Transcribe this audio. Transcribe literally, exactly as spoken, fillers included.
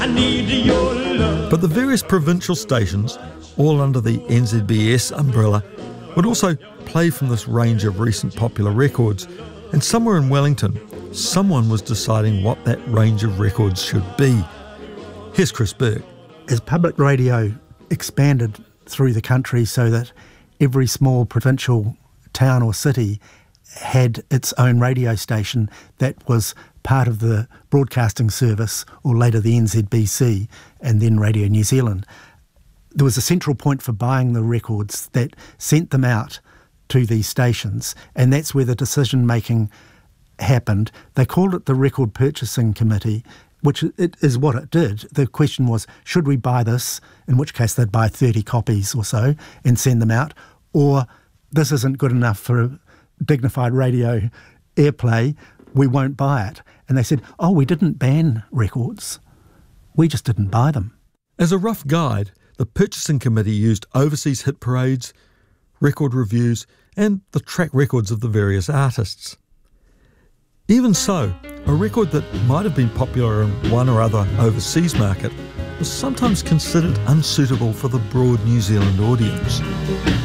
I need your love. But the various provincial stations, all under the N Z B S umbrella, would also play from this range of recent popular records, and somewhere in Wellington, someone was deciding what that range of records should be. Here's Chris Burke. As public radio expanded through the country so that every small provincial town or city had its own radio station that was part of the broadcasting service, or later the N Z B C and then Radio New Zealand, there was a central point for buying the records that sent them out to these stations, and that's where the decision-making happened. They called it the Record Purchasing Committee, which it is what it did. The question was, should we buy this, in which case they'd buy thirty copies or so and send them out, or this isn't good enough for dignified radio airplay, we won't buy it. And they said, oh, we didn't ban records, we just didn't buy them. As a rough guide, the purchasing committee used overseas hit parades, record reviews, and the track records of the various artists. Even so, a record that might have been popular in one or other overseas market was sometimes considered unsuitable for the broad New Zealand audience.